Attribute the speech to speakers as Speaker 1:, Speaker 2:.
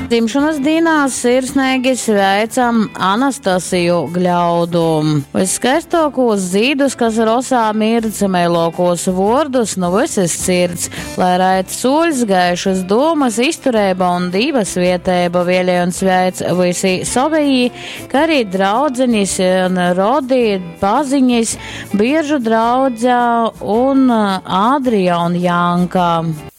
Speaker 1: Dzimšanas dienās sirsnīgi sveicam Anastasiju Gļaudu. Viskaistokos zīdus, kas rosā mirdz, mēlokos vordus no visas sirds, lai raita soļas, gaišas domas, izturēba un divas vietēba vielē un sveic visi savējī, kā arī draudzenis un rodi, paziņas, biežu draudzā un Adrija un Janka.